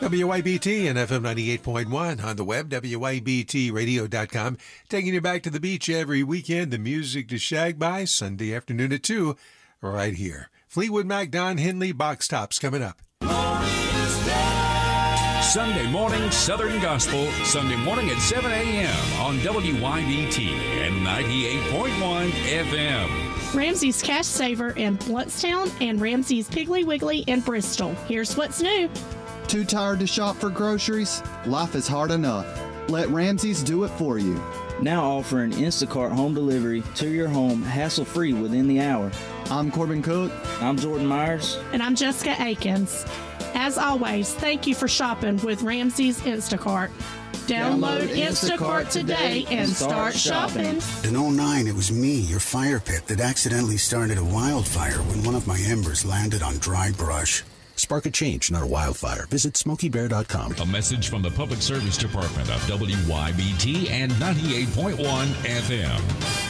WYBT and FM 98.1 on the web, WYBTradio.com. Taking you back to the beach every weekend. The music to shag by Sunday afternoon at 2 right here. Fleetwood Mac, Don Henley, Box Tops coming up. Sunday morning Southern Gospel, Sunday morning at 7 a.m. on WYBT and 98.1 FM. Ramsey's Cash Saver in Bluntstown and Ramsey's Piggly Wiggly in Bristol. Here's what's new. Too tired to shop for groceries? Life is hard enough. Let Ramsey's do it for you. Now offering Instacart home delivery to your home hassle-free within the hour. I'm Corbin Cook. I'm Jordan Myers. And I'm Jessica Akins. As always, thank you for shopping with Ramsey's Instacart. Download Instacart today and start shopping. In 2009, it was me, your fire pit, that accidentally started a wildfire when one of my embers landed on dry brush. Spark a change, not a wildfire. Visit SmokeyBear.com. A message from the Public Service Department of WYBT and 98.1 FM.